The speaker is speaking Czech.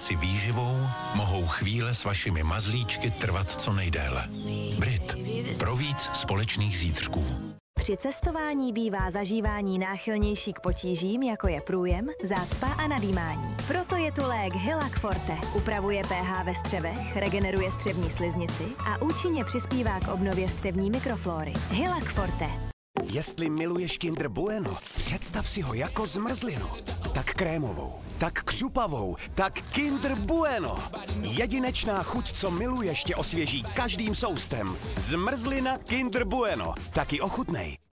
kombinaci výživou mohou chvíle s vašimi mazlíčky trvat co nejdéle. Brit. Pro víc společných zítřků. Při cestování bývá zažívání náchylnější k potížím, jako je průjem, zácpa a nadýmání. Proto je tu lék Hylac Forte. Upravuje pH ve střevech, regeneruje střevní sliznici a účinně přispívá k obnově střevní mikroflóry. Hylac Forte. Jestli miluješ Kinder Bueno, představ si ho jako zmrzlinu. Tak krémovou, tak křupavou, tak Kinder Bueno. Jedinečná chuť, co miluješ, tě osvěží každým soustem. Zmrzlina Kinder Bueno. Taky ochutnej.